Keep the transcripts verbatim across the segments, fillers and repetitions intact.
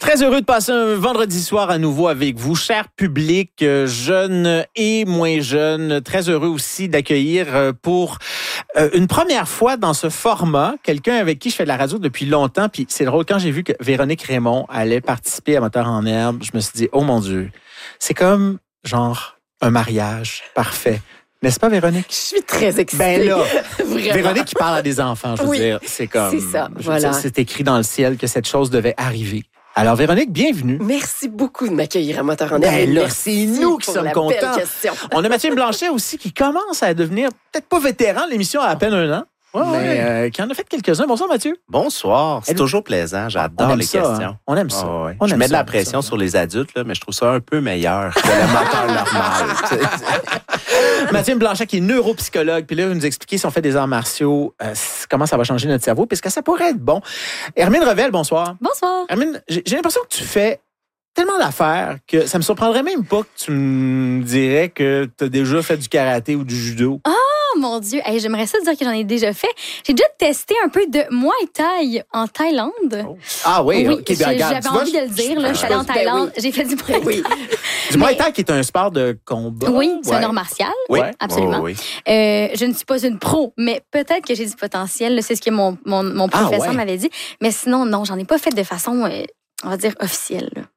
Très heureux de passer un vendredi soir à nouveau avec vous, cher public, euh, jeune et moins jeune. Très heureux aussi d'accueillir euh, pour euh, une première fois dans ce format quelqu'un avec qui je fais de la radio depuis longtemps. Puis c'est drôle, quand j'ai vu que Véronique Raymond allait participer à Moteur en herbe, je me suis dit, oh mon Dieu, c'est comme genre un mariage parfait. N'est-ce pas, Véronique? Je suis très excitée. Ben là, Véronique qui parle à des enfants, je veux oui, dire, c'est comme... C'est ça, je voilà. veux dire, c'est écrit dans le ciel que cette chose devait arriver. Alors, Véronique, bienvenue. Merci beaucoup de m'accueillir à Moteur en herbe. Ben là, Merci c'est nous qui pour sommes la contents. belle question. On a Mathieu Blanchet aussi qui commence à devenir, peut-être pas vétéran de l'émission, à à peine un an, Ouais, mais ouais. euh, qui en a fait quelques-uns. Bonsoir, Mathieu. Bonsoir. C'est Elle- toujours plaisant. On J'adore aime les ça, questions. hein. On aime ça. Ah ouais. On Je aime mets ça, de la on aime pression ça. sur les adultes, là, mais je trouve ça un peu meilleur que le moteur normal. Mathieu Blanchet qui est neuropsychologue, puis là, il va nous expliquer si on fait des arts martiaux, euh, comment ça va changer notre cerveau, puisque ça pourrait être bon. Hermine Revel, bonsoir. Bonsoir. Hermine, j'ai j'ai l'impression que tu fais tellement d'affaires que ça me surprendrait même pas que tu me dirais que tu as déjà fait du karaté ou du judo. Oh mon Dieu, hey, j'aimerais ça dire que j'en ai déjà fait. J'ai déjà testé un peu de Muay Thai en Thaïlande. Oh. Ah oui, oui, ok, bien, j'ai- regarde, j'avais tu vois, envie de le dire. Là, je suis allée en Ben Thaïlande, oui. j'ai fait du Muay Thai. Oui. Du Muay Thai qui est un sport de combat. Oui, c'est Ouais. un art martial. Oui, Ouais, absolument. Oh, oui. Euh, je ne suis pas une pro, mais peut-être que j'ai du potentiel. là, C'est ce que mon, mon, mon Ah, professeur ouais. m'avait dit. Mais sinon, non, j'en ai pas fait de façon, euh, on va dire, officielle. là.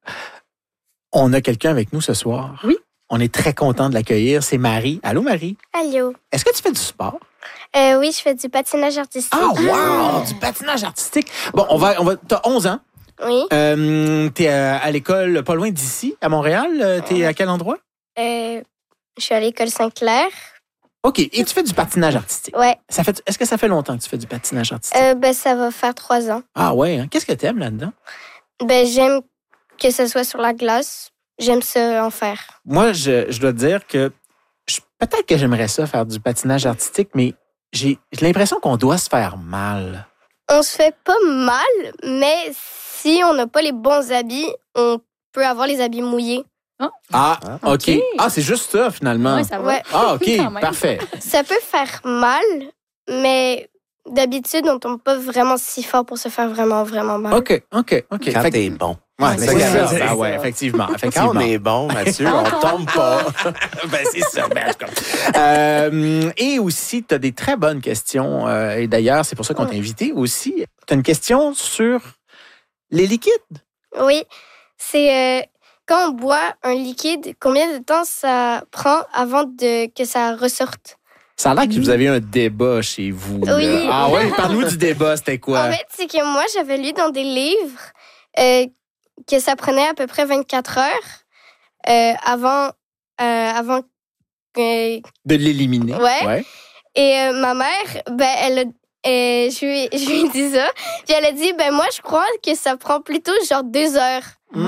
On a quelqu'un avec nous ce soir. Oui. On est très content de l'accueillir. C'est Marie. Allô, Marie? Allô. Est-ce que tu fais du sport? Euh, oui, je fais du patinage artistique. Ah, wow! Du patinage artistique. Bon, on va, on va, t'as onze ans. Oui. Euh, t'es à, à l'école pas loin d'ici, à Montréal. Euh, T'es à quel endroit? Euh, je suis à l'école Saint-Clair. OK. Et tu fais du patinage artistique. Ouais. Ça fait, est-ce que ça fait longtemps que tu fais du patinage artistique? Euh, ben, ça va faire trois ans. Ah ouais, hein? Qu'est-ce que t'aimes là-dedans? Ben, j'aime que ce soit sur la glace. J'aime ça en faire. Moi, je, je dois te dire que je- peut-être que j'aimerais ça, faire du patinage artistique, mais j'ai j'ai l'impression qu'on doit se faire mal. On se fait pas mal, mais si on n'a pas les bons habits, on peut avoir les habits mouillés. Ah, OK. OK. Ah, c'est juste ça, finalement. Ouais, ça va. Ouais. Ah, OK, Quand même. parfait. Ça peut faire mal, mais d'habitude, on tombe pas vraiment si fort pour se faire vraiment, vraiment mal. OK, OK, OK. Quand Fait que- t'es bon. Ouais, Ouais, c'est c'est ça. ça. Ben ouais, effectivement, Quand effectivement. on est bon, Mathieu, on tombe pas. ben, c'est ça. Ben, en tout cas. Euh, et aussi, tu as des très bonnes questions. euh, et d'ailleurs, c'est pour ça qu'on t'a invité aussi. Tu as une question sur les liquides. Oui, c'est euh, quand on boit un liquide, combien de temps ça prend avant de, que ça ressorte? Ça a l'air que vous avez un débat chez vous. là. Oui. Ah ouais? Parle-nous du débat, c'était quoi? En fait, c'est que moi, j'avais lu dans des livres euh, que ça prenait à peu près vingt-quatre heures euh, avant, euh, avant que... De l'éliminer. Ouais. Et euh, ma mère, ben, elle a- euh, je, lui, je lui ai dit ça. Puis elle a dit, ben moi, je crois que ça prend plutôt genre deux heures.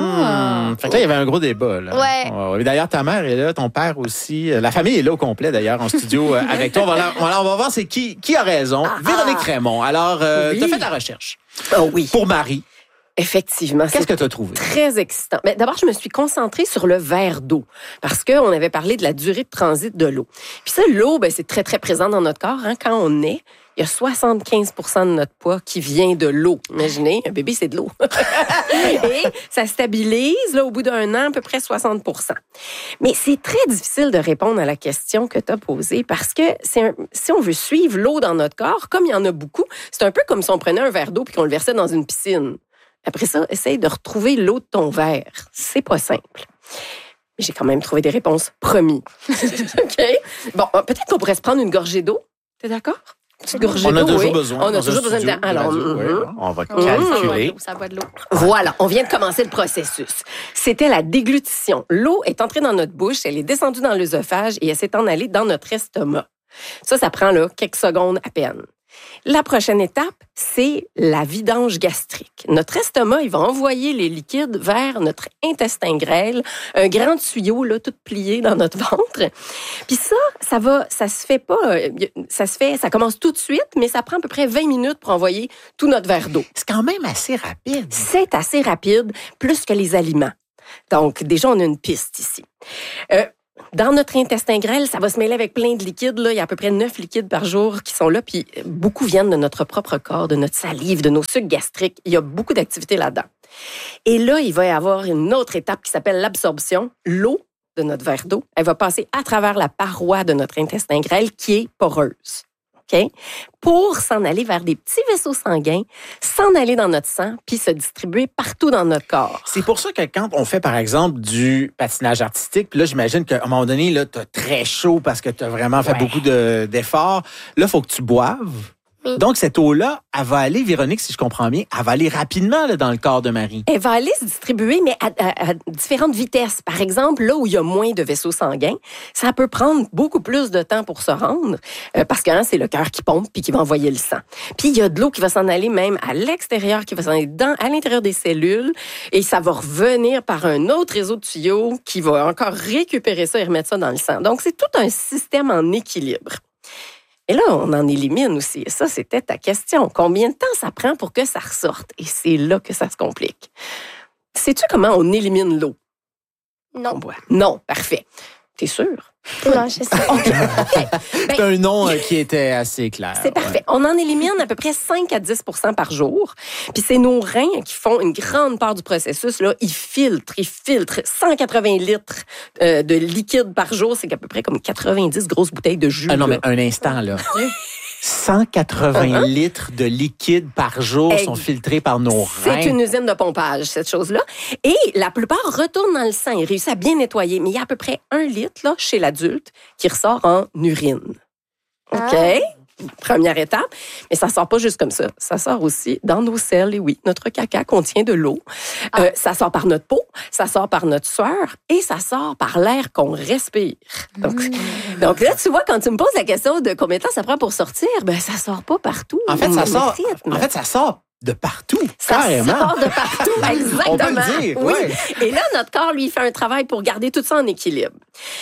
Hmm. Fait que là, il y avait un gros débat. Là. Ouais. ouais. D'ailleurs, ta mère est là, ton père aussi. La famille est là au complet, d'ailleurs, en studio euh, avec toi. On va, la- on va, on va voir c'est qui, qui a raison. Ah, Véronique ah. Raymond. Alors, euh, Oui. tu as fait de la recherche. Oh oui, Pour Marie, effectivement. qu'est-ce c'est que tu as trouvé? très excitant. Mais d'abord, je me suis concentrée sur le verre d'eau parce qu'on avait parlé de la durée de transit de l'eau. Puis ça, l'eau, ben, c'est très, très présent dans notre corps. Hein. Quand on naît, il y a soixante-quinze pour cent de notre poids qui vient de l'eau. Imaginez, un bébé, c'est de l'eau. Et ça stabilise, là, au bout d'un an, à peu près soixante pour cent. Mais c'est très difficile de répondre à la question que tu as posée parce que c'est un- si on veut suivre l'eau dans notre corps, comme il y en a beaucoup, c'est un peu comme si on prenait un verre d'eau puis qu'on le versait dans une piscine. Après ça, essaye de retrouver l'eau de ton verre. C'est pas simple. Mais j'ai quand même trouvé des réponses, promis. OK? Bon, peut-être qu'on pourrait se prendre une gorgée d'eau. T'es d'accord? Une petite gorgée On a d'eau, toujours oui. besoin. On a dans un toujours besoin de studio temps. Alors, radio, ouais. mhm. On va Ça boit de calculer. l'eau, ça boit de l'eau. Voilà, on vient de commencer le processus. C'était la déglutition. L'eau est entrée dans notre bouche, elle est descendue dans l'œsophage et elle s'est en allée dans notre estomac. Ça, ça prend là quelques secondes à peine. La prochaine étape, c'est la vidange gastrique. Notre estomac, il va envoyer les liquides vers notre intestin grêle, un grand tuyau là, tout plié dans notre ventre. Puis ça, ça va, ça se fait pas, euh, ça se fait, ça commence tout de suite, mais ça prend à peu près vingt minutes pour envoyer tout notre verre d'eau. C'est quand même assez rapide. C'est assez rapide, plus que les aliments. Donc, déjà, on a une piste ici. Euh, Dans notre intestin grêle, ça va se mêler avec plein de liquides. Là. Il y a à peu près neuf liquides par jour qui sont là. Puis beaucoup viennent de notre propre corps, de notre salive, de nos sucs gastriques. Il y a beaucoup d'activités là-dedans. Et là, il va y avoir une autre étape qui s'appelle l'absorption. L'eau de notre verre d'eau, elle va passer à travers la paroi de notre intestin grêle qui est poreuse. Okay? Pour s'en aller vers des petits vaisseaux sanguins, s'en aller dans notre sang, puis se distribuer partout dans notre corps. C'est pour ça que quand on fait, par exemple, du patinage artistique, puis là, j'imagine qu'à un moment donné, là, t'as très chaud parce que t'as vraiment fait Ouais. beaucoup de, d'efforts. Là, il faut que tu boives. Oui. Donc, cette eau-là, elle va aller, Véronique, si je comprends bien, elle va aller rapidement là, dans le corps de Marie. Elle va aller se distribuer, mais à, à- à différentes vitesses. Par exemple, là où il y a moins de vaisseaux sanguins, ça peut prendre beaucoup plus de temps pour se rendre, euh, parce que hein, c'est le cœur qui pompe puis qui va envoyer le sang. Puis il y a de l'eau qui va s'en aller même à l'extérieur, qui va s'en aller dans, à l'intérieur des cellules, et ça va revenir par un autre réseau de tuyaux qui va encore récupérer ça et remettre ça dans le sang. Donc, c'est tout un système en équilibre. Et là, on en élimine aussi. Ça, c'était ta question. Combien de temps ça prend pour que ça ressorte? Et c'est là que ça se complique. Sais-tu comment on élimine l'eau qu'on Non. boit? Non, parfait. T'es sûr? Non, je sais. C'est un nom euh, qui était assez clair. C'est parfait. On en élimine à peu près cinq à dix par jour. Puis c'est nos reins qui font une grande part du processus. Là, ils filtrent, ils filtrent cent quatre-vingts litres euh, de liquide par jour. C'est à peu près comme quatre-vingt-dix grosses bouteilles de jus. Ah non, là. mais un instant, là. cent quatre-vingts Uh-huh. litres de liquide par jour Ex- sont filtrés par nos reins. C'est une usine de pompage, cette chose-là. Et la plupart retournent dans le sang. Ils réussissent à bien nettoyer. Mais il y a à peu près un litre là, chez l'adulte qui ressort en urine. OK? Ah. Première étape. Mais ça sort pas juste comme ça. Ça sort aussi dans nos selles. Et oui, notre caca contient de l'eau. Euh, ça sort par notre peau, ça sort par notre sueur et ça sort par l'air qu'on respire. Donc, donc là, tu vois, quand tu me poses la question de combien de temps ça prend pour sortir, ben ça sort pas partout. En fait, ça Le sort, rythme. en fait, ça sort de partout, Ça carrément. sort de partout, exactement. On peut le dire, oui. ouais. Et là, notre corps, lui, fait un travail pour garder tout ça en équilibre.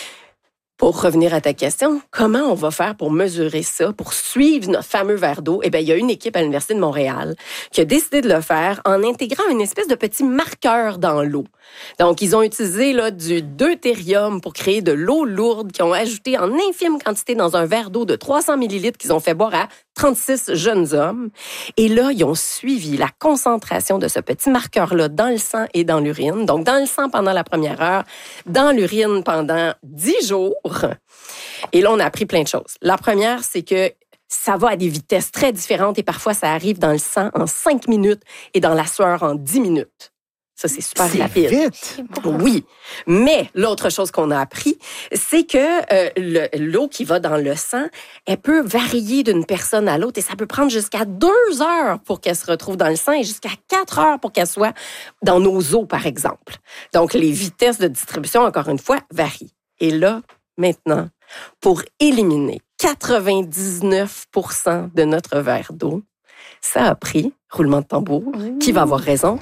Pour revenir à ta question, comment on va faire pour mesurer ça, pour suivre notre fameux verre d'eau? Eh bien, il y a une équipe à l'Université de Montréal qui a décidé de le faire en intégrant une espèce de petit marqueur dans l'eau. Donc, ils ont utilisé là, du deutérium pour créer de l'eau lourde qu'ils ont ajouté en infime quantité dans un verre d'eau de trois cents millilitres qu'ils ont fait boire à trente-six jeunes hommes. Et là, ils ont suivi la concentration de ce petit marqueur-là dans le sang et dans l'urine. Donc, dans le sang pendant la première heure, dans l'urine pendant dix jours. Et là, on a appris plein de choses. La première, c'est que ça va à des vitesses très différentes et parfois, ça arrive dans le sang en cinq minutes et dans la sueur en dix minutes. Ça, c'est super C'est rapide. vite. Oui, mais l'autre chose qu'on a appris, c'est que euh, le- l'eau qui va dans le sang, elle peut varier d'une personne à l'autre et ça peut prendre jusqu'à deux heures pour qu'elle se retrouve dans le sang et jusqu'à quatre heures pour qu'elle soit dans nos os, par exemple. Donc, les vitesses de distribution, encore une fois, varient. Et là, maintenant, pour éliminer quatre-vingt-dix-neuf pour cent de notre verre d'eau, ça a pris, roulement de tambour, qui va avoir raison,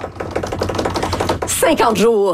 cinquante jours.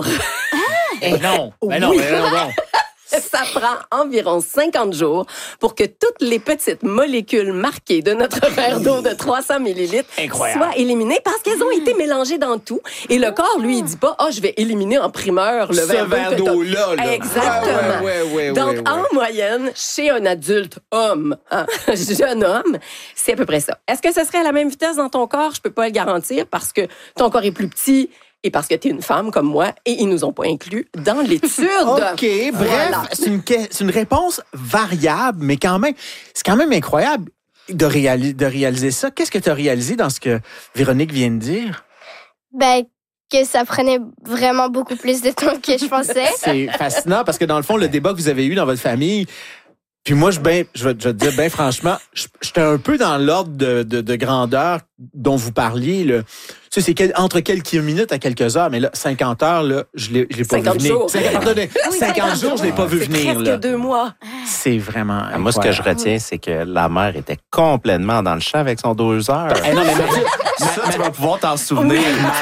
Eh non, mais non, Oui. mais non, non. Ça prend environ cinquante jours pour que toutes les petites molécules marquées de notre verre d'eau de trois cents millilitres Incroyable. soient éliminées parce qu'elles ont été mélangées dans tout. Et le corps, lui, il dit pas, oh, je vais éliminer en primeur le Ce verre d'eau. verre que t'as- d'eau-là, là. Exactement. Ouais, ouais, ouais, ouais, Donc, ouais, ouais. en moyenne, chez un adulte homme, hein, jeune homme, c'est à peu près ça. Est-ce que ce serait à la même vitesse dans ton corps? Je peux pas le garantir parce que ton corps est plus petit et parce que tu es une femme comme moi et ils nous ont pas inclus dans l'étude. OK, bref, Voilà. c'est une, que- c'est une réponse variable, mais quand même, c'est quand même incroyable de, réali- de réaliser ça. Qu'est-ce que tu as réalisé dans ce que Véronique vient de dire? Ben, que ça prenait vraiment beaucoup plus de temps que je pensais. C'est fascinant parce que dans le fond, le débat que vous avez eu dans votre famille, puis moi, je, ben, je, vais, je vais te dire bien franchement, je- j'étais un peu dans l'ordre de, de, de grandeur dont vous parliez. Là. Tu sais, c'est quel- entre quelques minutes à quelques heures, mais là, cinquante heures, là, je l'ai, je l'ai pas vu cinquante venir. jours. cinquante, pardonnez, Oui, cinquante jours, je l'ai pas vu C'est venir. presque Là. deux mois. C'est vraiment Ah, moi, ce que je incroyable. retiens, c'est que la mère était complètement dans le champ avec son deux heures. Eh non, mais Mathieu, Ça, tu vas pouvoir t'en souvenir.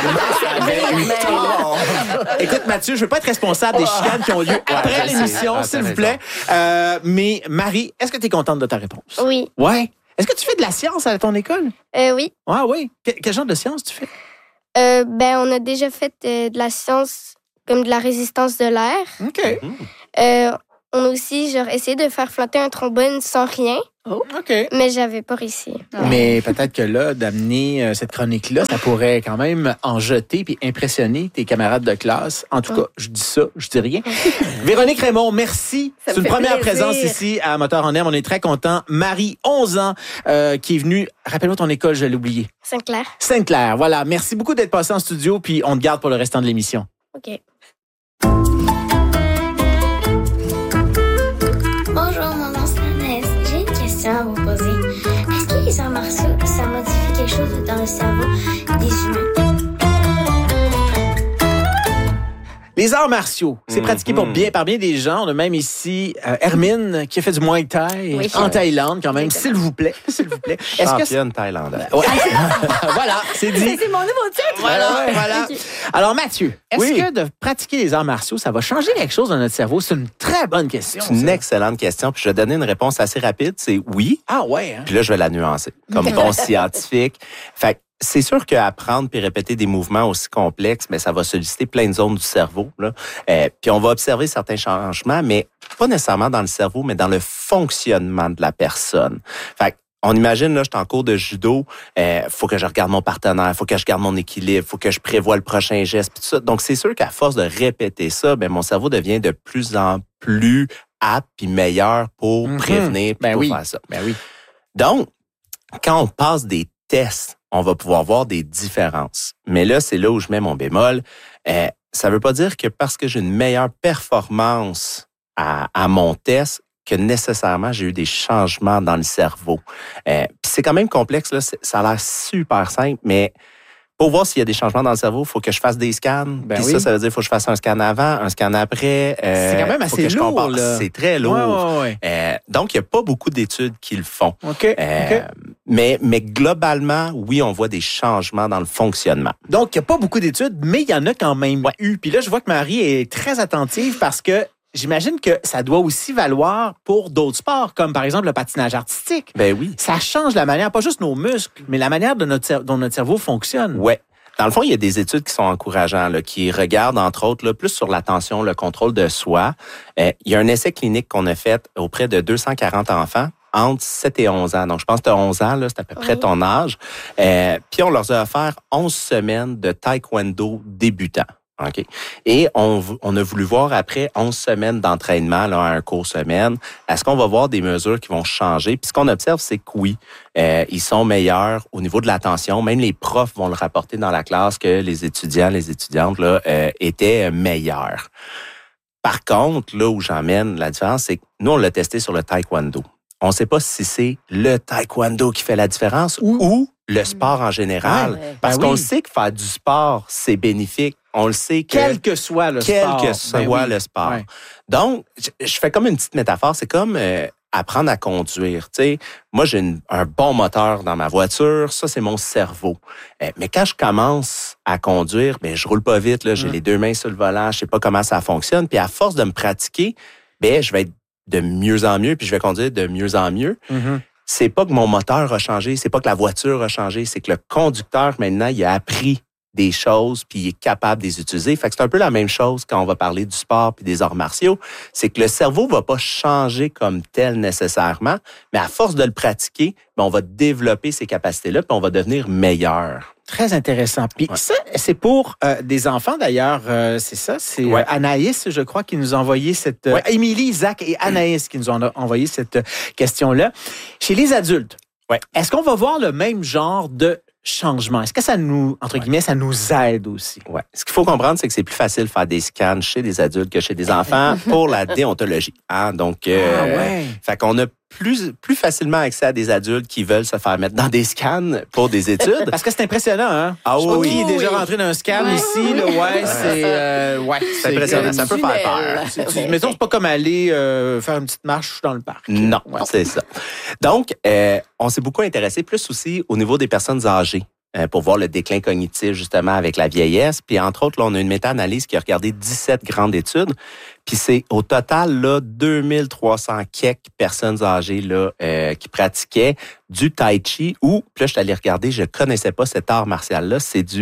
écoute, Mathieu, je veux pas être responsable des chicanes qui ont lieu après je sais. l'émission, Ah, s'il t'as vous plaît. Euh, mais Marie, est-ce que tu es contente de ta réponse? Oui. Ouais. Est-ce que tu fais de la science à ton école? Euh, oui. Ah oui. Que- quel genre de science tu fais? Euh, ben, on a déjà fait euh, de la science comme de la résistance de l'air. OK. Euh, on a aussi genre, essayé de faire flotter un trombone sans rien, Oh, OK. mais j'avais pas réussi. Mais peut-être que là, d'amener euh, cette chronique-là, ça pourrait quand même en jeter puis impressionner tes camarades de classe. En tout Ouais. cas, je dis ça, je dis rien. Véronique Raymond, merci. Ça C'est me une fait première plaisir. présence ici à Moteur en Herbe. On est très contents. Marie, onze ans, euh, qui est venue. Rappelle-moi ton école, je l'ai oublié. Sainte-Claire. Sainte-Claire, voilà. Merci beaucoup d'être passé en studio, puis on te garde pour le restant de l'émission. OK. Bonjour, mon nom c'est Anaïs. J'ai une question à vous poser. Est-ce que les arts martiaux, ça modifie quelque chose dans le cerveau des humains? Les arts martiaux, c'est Mm-hmm. pratiqué pour bien, par bien des gens. On a même ici euh, Hermine qui a fait du Muay Thai Oui. en Thaïlande quand même. S'il vous plaît, s'il vous plaît. Est-ce que c'est- Championne thaïlandaise. Ouais. Voilà, c'est dit. C'est mon nouveau titre. Voilà, voilà. Ok. Alors Mathieu, est-ce Oui. que de pratiquer les arts martiaux, ça va changer quelque chose dans notre cerveau? C'est une très bonne question. C'est une ça. excellente question. Puis je vais donner une réponse assez rapide. C'est oui. Ah ouais, hein? Puis là, je vais la nuancer comme bon scientifique. Fait que c'est sûr qu'apprendre puis répéter des mouvements aussi complexes, mais ça va solliciter plein de zones du cerveau. Là. Euh, puis on va observer certains changements, mais pas nécessairement dans le cerveau, mais dans le fonctionnement de la personne. Fait que on imagine, là, je suis en cours de judo, euh, faut que je regarde mon partenaire, faut que je garde mon équilibre, faut que je prévoie le prochain geste, puis tout ça. Donc, c'est sûr qu'à force de répéter ça, ben mon cerveau devient de plus en plus apte puis meilleur pour Mhm. prévenir puis Ben pour oui. faire ça. Ben oui. Donc, quand on passe des tests, on va pouvoir voir des différences. Mais là, c'est là où je mets mon bémol. Euh, ça veut pas dire que parce que j'ai une meilleure performance à, à mon test, que nécessairement j'ai eu des changements dans le cerveau. Euh, Puis c'est quand même complexe, là. C'est- Ça a l'air super simple, mais pour voir s'il y a des changements dans le cerveau, il faut que je fasse des scans. Ben Puis oui. ça, ça veut dire qu'il faut que je fasse un scan avant, un scan après. Euh, C'est quand même faut assez que je lourd, compare. là. C'est très lourd. Ouais, ouais, ouais. Euh, donc, il n'y a pas beaucoup d'études qui le font. OK, Euh, OK. mais, mais globalement, oui, on voit des changements dans le fonctionnement. Donc, il n'y a pas beaucoup d'études, mais il y en a quand même eu. Puis là, je vois que Marie est très attentive parce que j'imagine que ça doit aussi valoir pour d'autres sports, comme par exemple le patinage artistique. Ben oui. Ça change la manière, pas juste nos muscles, mais la manière de notre cer- dont notre cerveau fonctionne. Ouais. Dans le fond, il y a des études qui sont encourageantes, là, qui regardent, entre autres, là, plus sur l'attention, le contrôle de soi. Euh, il y a un essai clinique qu'on a fait auprès de deux cent quarante enfants entre sept et onze ans. Donc, je pense que tu as onze ans, là, c'est à peu près Oui. ton âge. Euh, puis, on leur a offert onze semaines de taekwondo débutant. OK. Et on, v- on a voulu voir après onze semaines d'entraînement, là, un cours semaine, est-ce qu'on va voir des mesures qui vont changer? Puis ce qu'on observe, c'est que oui, euh, ils sont meilleurs au niveau de l'attention. Même les profs vont le rapporter dans la classe que les étudiants, les étudiantes là, euh, étaient meilleurs. Par contre, là où j'emmène la différence, c'est que nous, on l'a testé sur le taekwondo. On ne sait pas si c'est le taekwondo qui fait la différence ou, ou le sport en général. Ouais. Parce Ben qu'on oui. sait que faire du sport, c'est bénéfique. On le sait que Quel que soit le quel sport. que soit Ben oui. le sport. Ouais. Donc, je, je fais comme une petite métaphore. C'est comme euh, apprendre à conduire. Tu sais, moi, j'ai une- un bon moteur dans ma voiture. Ça, c'est mon cerveau. Euh, mais quand je commence à conduire, ben, je roule pas vite. Là, j'ai Mm. les deux mains sur le volant. Je sais pas comment ça fonctionne. Puis à force de me pratiquer, ben, je vais être de mieux en mieux. Puis je vais conduire de mieux en mieux. Mhm. C'est pas que mon moteur a changé, c'est pas que la voiture a changé, c'est que le conducteur, maintenant, il a appris des choses puis il est capable de les utiliser. Fait que c'est un peu la même chose quand on va parler du sport puis des arts martiaux. C'est que le cerveau va pas changer comme tel nécessairement, mais à force de le pratiquer, ben, on va développer ces capacités-là puis on va devenir meilleur. Très intéressant. Puis Ouais. ça, c'est pour euh, des enfants d'ailleurs, euh, c'est ça, c'est Ouais. euh, Anaïs, je crois, qui nous a envoyé cette... euh, Ouais. Émilie, Zach et Anaïs qui nous ont envoyé cette euh, question-là. Chez les adultes, Ouais. est-ce qu'on va voir le même genre de changement? Est-ce que ça nous, entre guillemets, ça nous aide aussi? Ouais. Ce qu'il faut comprendre, c'est que c'est plus facile de faire des scans chez des adultes que chez des enfants pour la déontologie. Hein? Donc, euh, Ah ouais. fait qu'on a plus, plus facilement accès à des adultes qui veulent se faire mettre dans des scans pour des études. Parce que c'est impressionnant, hein? Ah Je sais pas oui, qui est oui. déjà rentré dans un scan Ouais. ici, là, ouais, c'est... euh, ouais, C'est impressionnant, ça peut faire peur. C'est- tu- Mettons, c'est pas comme aller euh, faire une petite marche dans le parc. Non, Ouais. c'est ça. Donc, euh, on s'est beaucoup intéressé plus aussi au niveau des personnes âgées euh, pour voir le déclin cognitif justement avec la vieillesse. Puis entre autres, là, on a une méta-analyse qui a regardé dix-sept grandes études. Puis c'est au total là deux mille trois cents quelques personnes âgées là euh, qui pratiquaient du tai chi ou, puis là je suis allé regarder, je connaissais pas cet art martial là, c'est du euh,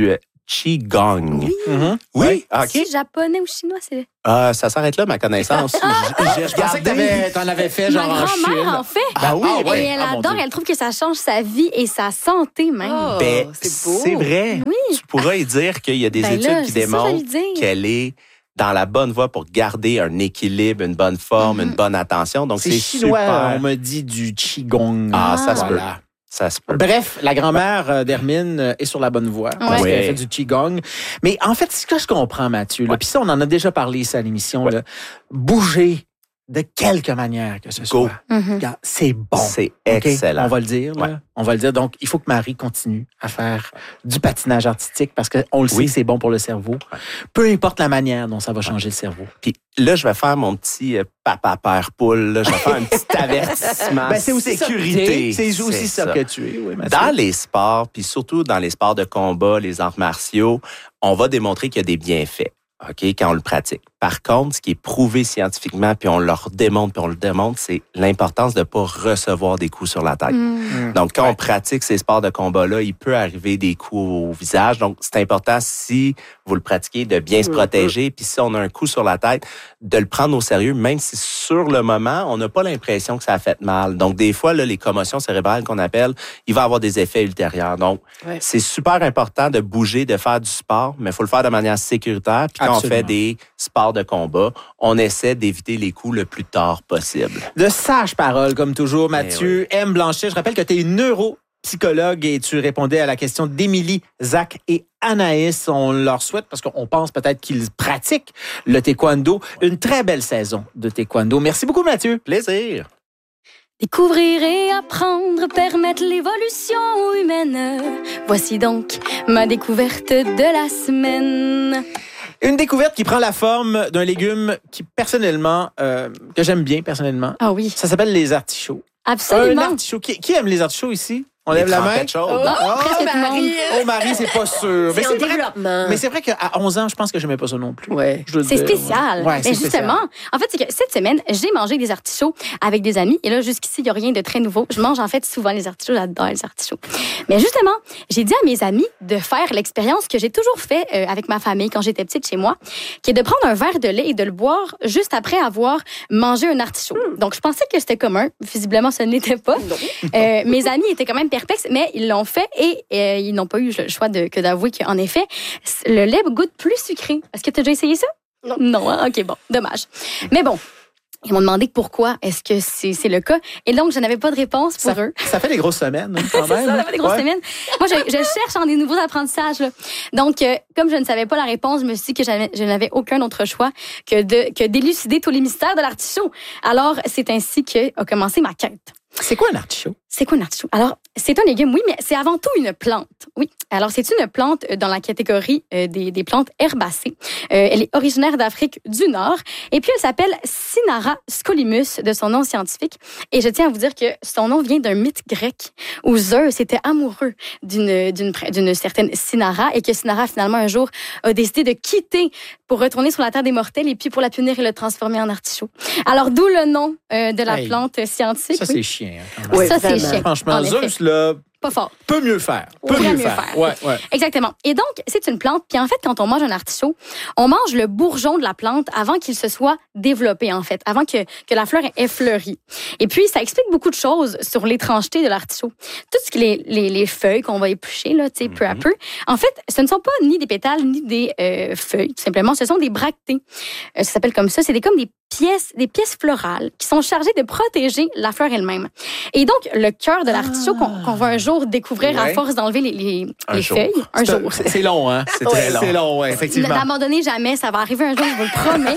Qigong. Oui. Mhm. Oui, OK. Si japonais ou chinois, c'est. Euh, ça s'arrête là, ma connaissance. J'ai Je pensais que t'avais- t'en avais fait Ma genre en grand-mère Chine. en fait. Ah oui? Ah, ouais. Et elle Ah, mon adore, Dieu. elle trouve que ça change sa vie et sa santé même. Oh, Ben, c'est beau. c'est vrai. Oui. Tu pourrais y dire qu'il y a des Ben études là, qui c'est ça, démontrent j'allais dire. qu'elle est dans la bonne voie pour garder un équilibre, une bonne forme, Mhm. une bonne attention. Donc, C'est c'est chinois, super. on me dit du Qigong. Ah, ça se peut. Voilà. Ça se peut. Bref, la grand-mère euh, d'Hermine euh, est sur la bonne voie parce Ouais. qu'elle fait du Qigong. Mais en fait, ce que je comprends, Mathieu, là, puis ça, on en a déjà parlé ici à l'émission, là, bouger de quelque manière que ce Go. soit. Mhm. Regarde, c'est bon. C'est OK? excellent. On va le dire. Là. Ouais. On va le dire. Donc, il faut que Marie continue à faire du patinage artistique parce qu'on le sait Oui. que c'est bon pour le cerveau. Peu importe la manière dont ça va changer le cerveau. Puis là, je vais faire mon petit euh, papa père poule. là. Je vais faire un petit avertissement. Ben, c'est aussi ça que sécurité. t'es. C'est aussi ça, que tu es. Oui, Mathieu. Dans les sports, puis surtout dans les sports de combat, les arts martiaux, on va démontrer qu'il y a des bienfaits, OK, quand on le pratique. Par contre, ce qui est prouvé scientifiquement, puis on leur démontre, puis on le démontre, c'est l'importance de ne pas recevoir des coups sur la tête. Mhm. Mm. Donc, quand Ouais. on pratique ces sports de combat-là, il peut arriver des coups au visage. Donc, c'est important, si vous le pratiquez, de bien se protéger. Puis si on a un coup sur la tête, de le prendre au sérieux, même si sur le moment, on n'a pas l'impression que ça a fait mal. Donc, des fois, là, les commotions cérébrales qu'on appelle, il va avoir des effets ultérieurs. Donc, Ouais. c'est super important de bouger, de faire du sport, mais il faut le faire de manière sécuritaire. Puis quand Absolument. on fait des sports de combat, on essaie d'éviter les coups le plus tard possible. De sages paroles, comme toujours, Ben Mathieu. M. Blanchet, je rappelle que tu es neuropsychologue et tu répondais à la question d'Émilie, Zach et Anaïs. On leur souhaite, parce qu'on pense peut-être qu'ils pratiquent le taekwondo, une très belle saison de taekwondo. Merci beaucoup, Mathieu. Plaisir! Découvrir et apprendre, permettre l'évolution humaine. Voici donc ma découverte de la semaine. Une découverte qui prend la forme d'un légume qui, personnellement, euh, que j'aime bien, personnellement. Ah oui, Ça s'appelle les artichauts. Un absolument. artichaut. Qui, qui aime les artichauts ici? On Les lève la main. trempettes chaudes. Oh, Ah, presque tout le monde. Marie. Oh, Marie, c'est pas sûr. Mais C'est en c'est vrai, développement. mais c'est vrai qu'à onze ans, je pense que j'aimais pas ça non plus. Ouais. Je dois C'est dire, spécial. Ouais, c'est Mais spécial. justement, en fait, c'est que cette semaine, j'ai mangé des artichauts avec des amis. Et là, jusqu'ici, il n'y a rien de très nouveau. Je mange en fait souvent les artichauts. J'adore les artichauts. Mais justement, j'ai dit à mes amis de faire l'expérience que j'ai toujours fait euh, avec ma famille quand j'étais petite chez moi, qui est de prendre un verre de lait et de le boire juste après avoir mangé un artichaut. Donc, je pensais que c'était commun. Visiblement, ce n'était pas. Euh, mes amis étaient quand même perplexes, mais ils l'ont fait et euh, ils n'ont pas eu le choix de, que d'avouer qu'en effet, le lait goûte plus sucré. Est-ce que tu as déjà essayé ça? Non. Non, hein? OK, bon, dommage. Mais bon, ils m'ont demandé pourquoi est-ce que c'est, c'est le cas. Et donc, je n'avais pas de réponse pour Ça, eux. ça fait des grosses semaines, hein, quand C'est même. ça, ça fait des grosses Ouais. semaines. Moi, je, je cherche en des nouveaux apprentissages. Là. Donc, euh, comme je ne savais pas la réponse, je me suis dit que j'avais- je n'avais aucun autre choix que, de, que d'élucider tous les mystères de l'artichaut. Alors, c'est ainsi que a commencé ma quête. C'est quoi un artichaut? C'est quoi un artichaut? Alors, c'est un légume, oui, mais c'est avant tout une plante. Oui. Alors, c'est une plante dans la catégorie euh, des, des plantes herbacées. Euh, elle est originaire d'Afrique du Nord. Et puis, elle s'appelle Cynara scolimus de son nom scientifique. Et je tiens à vous dire que son nom vient d'un mythe grec où Zeus était amoureux d'une, d'une, d'une certaine Cynara et que Cynara, finalement, un jour, a décidé de quitter pour retourner sur la terre des mortels et puis pour la punir et le transformer en artichaut. Alors, d'où le nom euh, de la Hey, plante scientifique. Ça, oui. c'est chiant. hein, quand même. Ouais, Ça, c'est vraiment. chiant. Franchement, En effet. Zeus, là, Pas fort. peut mieux faire. Peut Pourrait mieux, mieux faire. faire. Ouais, ouais. Exactement. Et donc, c'est une plante. Puis en fait, quand on mange un artichaut, on mange le bourgeon de la plante avant qu'il se soit développé, en fait, avant que, que la fleur ait fleuri. Et puis, ça explique beaucoup de choses sur l'étrangeté de l'artichaut. Tout ce qui est les, les, les feuilles qu'on va éplucher, là, tu sais, peu à peu. En fait, ce ne sont pas ni des pétales, ni des euh, feuilles, tout simplement. Ce sont des bractées. Euh, ça s'appelle comme ça. C'est des, comme des pièces, des pièces florales qui sont chargées de protéger la fleur elle-même. Et donc, le cœur de l'artichaut qu'on, qu'on va un jour découvrir à Ouais. force d'enlever les, les, Un les jour. feuilles. Un C'est- jour. C'est c'est long, hein? C'est très long. C'est long, ouais, effectivement. N'abandonnez jamais, ça va arriver un jour, je vous le promets.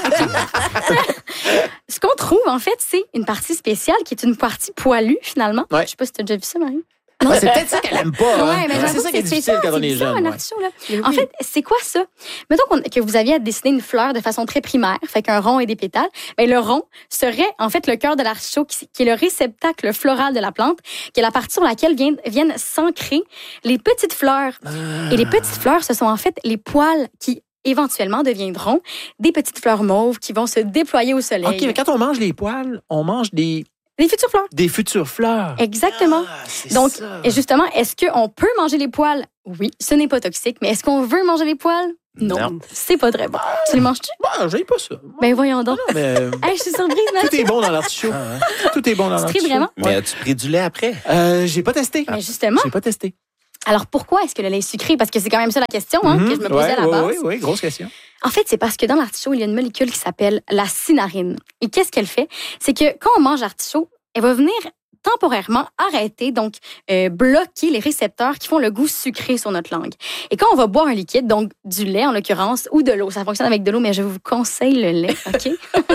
ok? Ce qu'on trouve, en fait, c'est une partie spéciale qui est une partie poilue, finalement. Ouais. Je sais pas si tu as déjà vu ça, Marie. Ouais, c'est peut-être ça qu'elle aime pas. hein. Ouais, mais j'avoue c'est ça que qui est difficile spécial, quand on c'est est bizarre, jeune. un ouais. artichaut, là. En fait, c'est quoi ça? Mettons qu'on- que vous aviez à dessiner une fleur de façon très primaire, fait qu'un rond et des pétales. Ben, le rond serait, en fait, le cœur de l'artichaut, qui, qui est le réceptacle floral de la plante, qui est la partie sur laquelle viennent, viennent s'ancrer les petites fleurs. Et les petites fleurs, ce sont en fait les poils qui éventuellement deviendront des petites fleurs mauves qui vont se déployer au soleil. OK, mais quand on mange les poils, on mange des, Des futures fleurs. des futures fleurs. Exactement. Ah, c'est Donc, ça. et justement, est-ce qu'on peut manger les poils? Oui, ce n'est pas toxique, mais est-ce qu'on veut manger les poils? Non, Non. c'est pas très bon. Tu les manges-tu? Bah, j'aime pas ça. Ben voyons donc. Non, mais Hey, je suis surprise, Mathieu. tout est bon dans l'artichaut. Tout est bon dans Tu l'artichaut. tripes vraiment? Mais as-tu pris du lait après? Euh, j'ai pas testé. Mais justement, J'ai pas testé. alors pourquoi est-ce que le lait est sucré? Parce que c'est quand même ça la question hein, que je me posais Ouais, à la ouais, base. Oui, oui, grosse question. En fait, c'est parce que dans l'artichaut, il y a une molécule qui s'appelle la cinarine. Et qu'est-ce qu'elle fait? C'est que quand on mange l'artichaut, elle va venir temporairement arrêter, donc euh, bloquer les récepteurs qui font le goût sucré sur notre langue. Et quand on va boire un liquide, donc du lait en l'occurrence, ou de l'eau, ça fonctionne avec de l'eau, mais je vous conseille le lait, OK?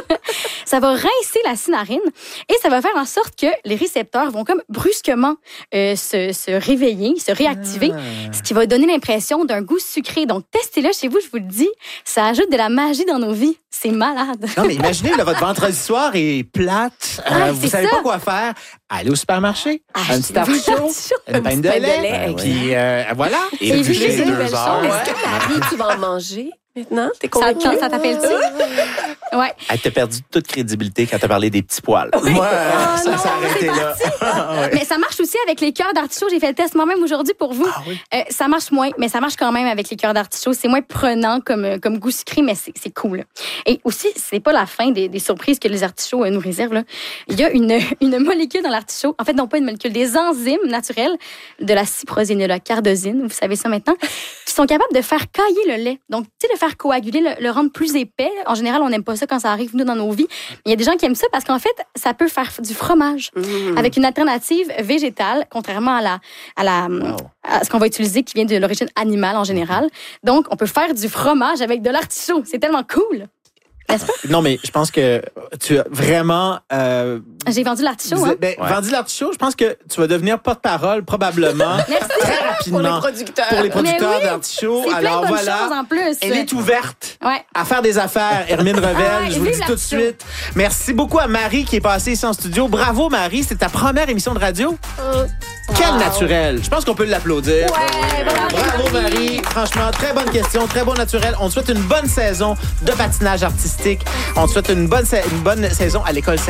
Ça va rincer la cinarine et ça va faire en sorte que les récepteurs vont comme brusquement euh, se, se réveiller, se réactiver, Ah. ce qui va donner l'impression d'un goût sucré. Donc, testez-le chez vous, je vous le dis, ça ajoute de la magie dans nos vies. C'est malade. Non, mais imaginez, là, votre vendredi soir est plate. euh, Ah, vous c'est savez ça. pas quoi faire. Allez au supermarché. Un petit Achetez-vous artichaut. l'artichaut. Une peine de pain de lait. lait. Ben Puis euh, voilà. Et Et bûcher vivez des deux nouvelles heures. choses. Est-ce que Marie, tu vas en manger maintenant? T'es Ça, convaincue? ça t'appelle-tu? Ouais. Elle t'a perdu toute crédibilité quand t'as parlé des petits poils. Moi, Ah, ça non, s'est arrêté là. Ouais. Mais ça marche aussi avec les cœurs d'artichaut. J'ai fait le test moi-même aujourd'hui pour vous. Ah oui. Euh, ça marche moins, mais ça marche quand même avec les cœurs d'artichaut. C'est moins prenant comme, euh, comme goût sucré, mais c'est c'est cool. Et aussi, c'est pas la fin des, des surprises que les artichauts euh, nous réservent. Là. Il y a une, une molécule dans l'artichaut, en fait, non pas une molécule, des enzymes naturelles de la cyprosine et de la cardosine, vous savez ça maintenant, qui sont capables de faire cailler le lait. Donc, tu sais, le faire coaguler, le, le rendre plus épais. En général, on n'aime pas ça quand ça arrive, nous, dans nos vies. Mais il y a des gens qui aiment ça parce qu'en fait, ça peut faire du fromage Mmh. avec une alternative végétale, contrairement à la, à la, à ce qu'on va utiliser qui vient de l'origine animale en général. Donc, on peut faire du fromage avec de l'artichaut. C'est tellement cool. N'est-ce pas? Non, mais je pense que tu as vraiment euh, J'ai vendu l'artichaut, vous- hein? ben, Ouais. vendu l'artichaut. Je pense que tu vas devenir porte-parole probablement Merci. très Pour les rapidement producteurs. pour les producteurs Mais oui, d'artichaut. C'est plein Alors de bonnes voilà. choses en plus. Elle est ouverte Ouais. à faire des affaires. Hermine Revel, Ah ouais, je vous le vive dis tout de l'artichaut. suite. Merci beaucoup à Marie qui est passée ici en studio. Bravo Marie, c'est ta première émission de radio. Quel naturel. Je pense qu'on peut l'applaudir. Ouais, bravo, Bravo Marie. Franchement, très bonne question, très bon naturel. On te souhaite une bonne saison de patinage artistique. On te souhaite une bonne, sa- une bonne saison à l'école Saint